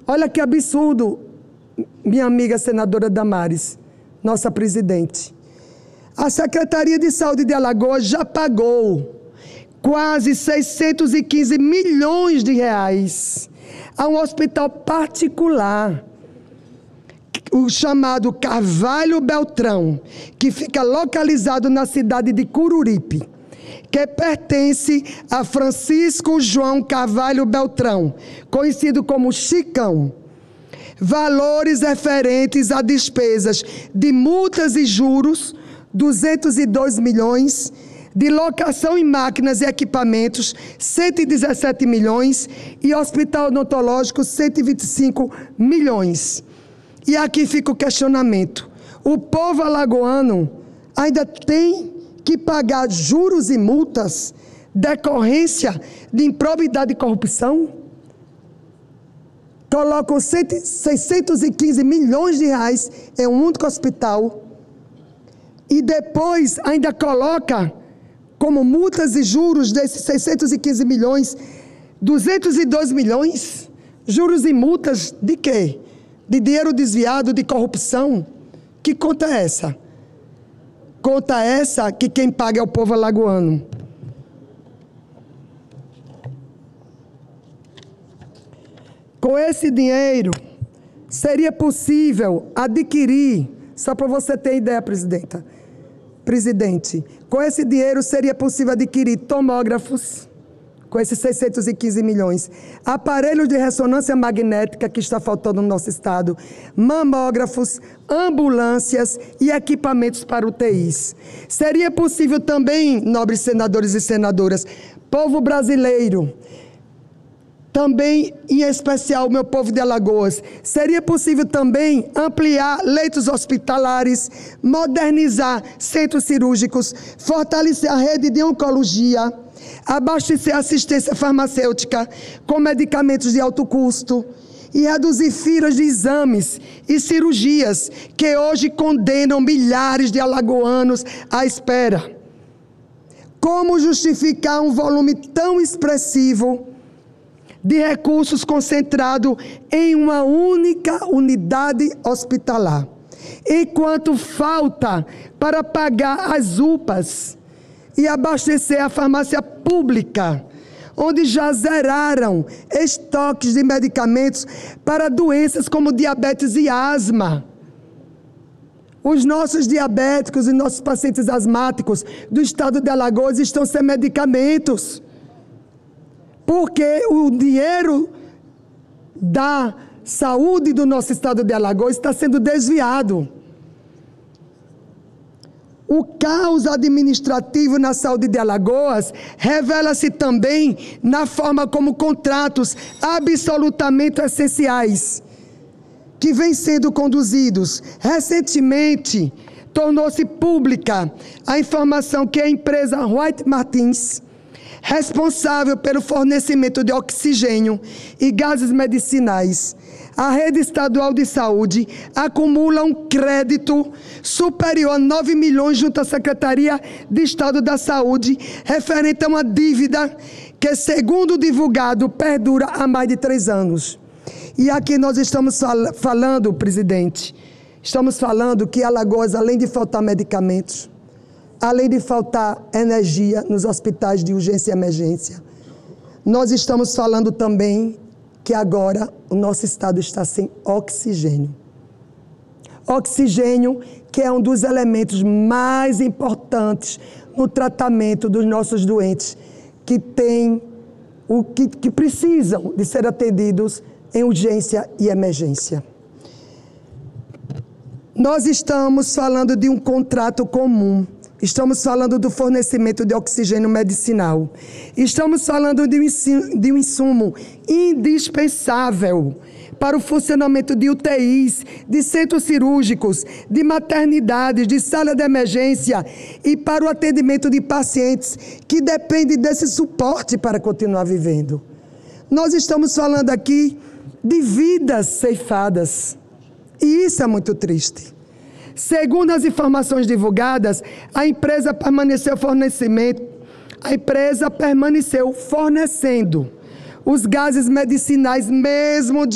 Olha que absurdo, minha amiga senadora Damares, nossa presidente. A Secretaria de Saúde de Alagoas já pagou quase 615 milhões de reais a um hospital particular, o chamado Carvalho Beltrão, que fica localizado na cidade de Cururipe, que pertence a Francisco João Carvalho Beltrão, conhecido como Chicão. Valores referentes a despesas de multas e juros, 202 milhões, de locação em máquinas e equipamentos, 117 milhões, e hospital odontológico, 125 milhões. E aqui fica o questionamento. O povo alagoano ainda tem que pagar juros e multas decorrência de improbidade e corrupção? Colocam 615 milhões de reais em um único hospital e depois ainda coloca como multas e juros desses 615 milhões, 202 milhões? Juros e multas de quê? De dinheiro desviado, de corrupção? Que conta é essa? Conta essa que quem paga é o povo alagoano. Com esse dinheiro, seria possível adquirir, só para você ter ideia, presidente, com esse dinheiro seria possível adquirir tomógrafos, com esses 615 milhões, aparelhos de ressonância magnética que está faltando no nosso estado, mamógrafos, ambulâncias e equipamentos para UTIs. Seria possível também, nobres senadores e senadoras, povo brasileiro, também, em especial, o meu povo de Alagoas, seria possível também ampliar leitos hospitalares, modernizar centros cirúrgicos, fortalecer a rede de oncologia, abastecer a assistência farmacêutica com medicamentos de alto custo e reduzir filas de exames e cirurgias que hoje condenam milhares de alagoanos à espera. Como justificar um volume tão expressivo de recursos concentrado em uma única unidade hospitalar, enquanto falta para pagar as UPAs e abastecer a farmácia pública, onde já zeraram estoques de medicamentos para doenças como diabetes e asma? Os nossos diabéticos e nossos pacientes asmáticos do estado de Alagoas estão sem medicamentos, porque o dinheiro da saúde do nosso estado de Alagoas está sendo desviado. O caos administrativo na saúde de Alagoas revela-se também na forma como contratos absolutamente essenciais que vêm sendo conduzidos. Recentemente, tornou-se pública a informação que a empresa White Martins, responsável pelo fornecimento de oxigênio e gases medicinais, a rede estadual de saúde acumula um crédito superior a 9 milhões junto à Secretaria de Estado da Saúde, referente a uma dívida que, segundo divulgado, perdura há mais de 3 anos. E aqui nós estamos falando, presidente, estamos falando que Alagoas, além de faltar medicamentos, além de faltar energia nos hospitais de urgência e emergência, nós estamos falando também que agora o nosso estado está sem oxigênio. Oxigênio, que é um dos elementos mais importantes no tratamento dos nossos doentes, que precisam de ser atendidos em urgência e emergência. Nós estamos falando de um contrato comum. Estamos falando do fornecimento de oxigênio medicinal. Estamos falando de um insumo indispensável para o funcionamento de UTIs, de centros cirúrgicos, de maternidades, de sala de emergência e para o atendimento de pacientes que dependem desse suporte para continuar vivendo. Nós estamos falando aqui de vidas ceifadas. E isso é muito triste. Segundo as informações divulgadas, a empresa permaneceu fornecendo os gases medicinais mesmo